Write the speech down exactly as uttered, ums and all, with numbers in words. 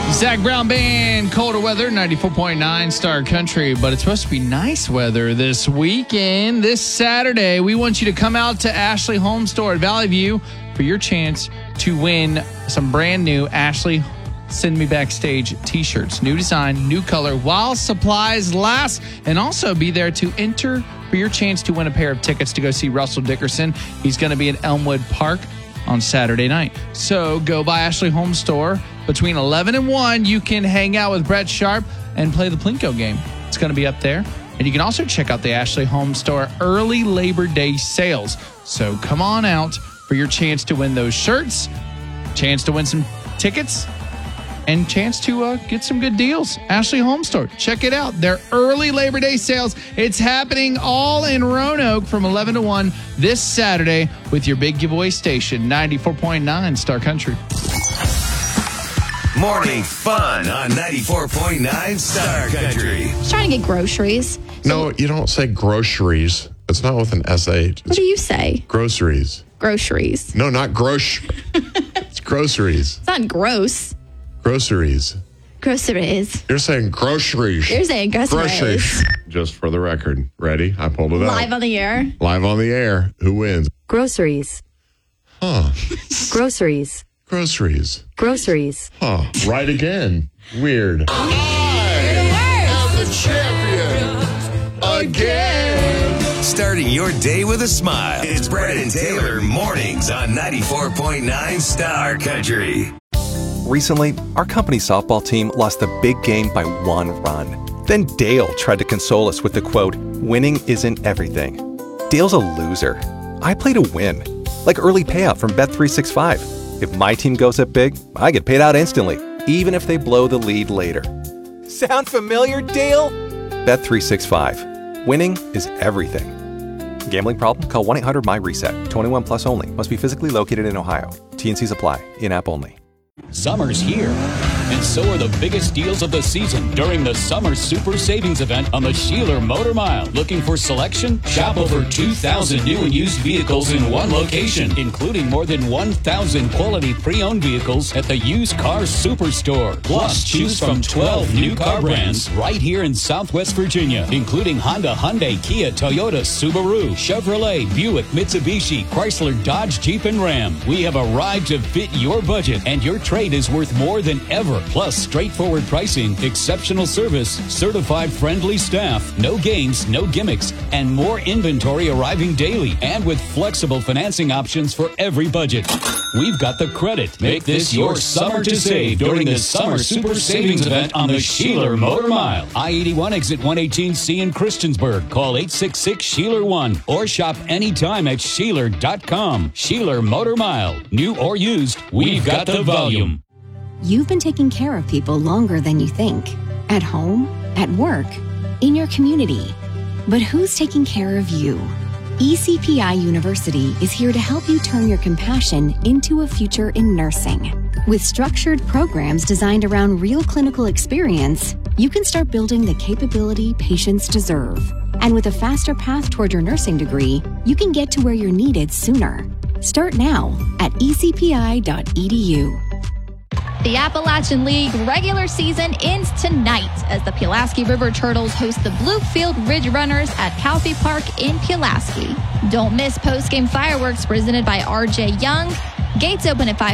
Zach Brown Band, colder weather, ninety-four point nine Star Country, but it's supposed to be nice weather this weekend. This Saturday, we want you to come out to Ashley Home Store at Valley View for your chance to win some brand new Ashley Send Me Backstage t-shirts. New design, new color, while supplies last, and also be there to enter for your chance to win a pair of tickets to go see Russell Dickerson. He's going to be at Elmwood Park on Saturday night. So go by Ashley Home Store. Between eleven and one, you can hang out with Brett Sharp and play the Plinko game. It's going to be up there. And you can also check out the Ashley Home Store early Labor Day sales. So come on out for your chance to win those shirts, chance to win some tickets, and chance to uh, get some good deals. Ashley Home Store. Check it out. Their early Labor Day sales. It's happening all in Roanoke from eleven to one this Saturday with your big giveaway station, ninety-four point nine Star Country. Morning fun on ninety-four point nine Star Country. I was trying to get groceries. No, you don't say groceries. It's not with an S H. What do you say? Groceries. Groceries. No, not grosh. It's groceries. It's not gross. Groceries. Groceries. You're saying groceries. You're saying groceries. Groceries. Just for the record. Ready? I pulled it up. Live on the air. Live on the air. Who wins? Groceries. Huh. Groceries. Groceries. Groceries. Huh. Right again. Weird. I am the champion again. Starting your day with a smile. It's Brett and Taylor mornings on ninety-four point nine Star Country. Recently, our company softball team lost a big game by one run. Then Dale tried to console us with the quote, "Winning isn't everything." Dale's a loser. I play to win. Like early payout from Bet three sixty-five. If my team goes up big, I get paid out instantly, even if they blow the lead later. Sound familiar, Dale? Bet three sixty-five. Winning is everything. Gambling problem? Call one eight hundred M Y reset. twenty-one plus only. Must be physically located in Ohio. T N Cs apply. In-app only. Summer's here, and so are the biggest deals of the season during the Summer Super Savings Event on the Sheeler Motor Mile. Looking for selection? Shop over two thousand new and used vehicles in one location, including more than one thousand quality pre-owned vehicles at the Used Car Superstore. Plus, choose from twelve new car brands right here in Southwest Virginia, including Honda, Hyundai, Kia, Toyota, Subaru, Chevrolet, Buick, Mitsubishi, Chrysler, Dodge, Jeep, and Ram. We have a ride to fit your budget, and your trade is worth more than ever. Plus, straightforward pricing, exceptional service, certified friendly staff, no games, no gimmicks, and more inventory arriving daily, and with flexible financing options for every budget. We've got the credit. Make this your summer to save during the Summer Super Savings Event on the Sheeler Motor Mile. I eighty-one exit one eighteen C in Christiansburg. Call eight six six Sheeler one or shop anytime at Sheeler dot com. Sheeler Motor Mile. New or used, we've got the volume. You've been taking care of people longer than you think. At home, at work, in your community. But who's taking care of you? E C P I University is here to help you turn your compassion into a future in nursing. With structured programs designed around real clinical experience, you can start building the capability patients deserve. And with a faster path toward your nursing degree, you can get to where you're needed sooner. Start now at e c p i dot e d u. The Appalachian League regular season ends tonight as the Pulaski River Turtles host the Bluefield Ridge Runners at Calfee Park in Pulaski. Don't miss post-game fireworks presented by R J Young. Gates open at five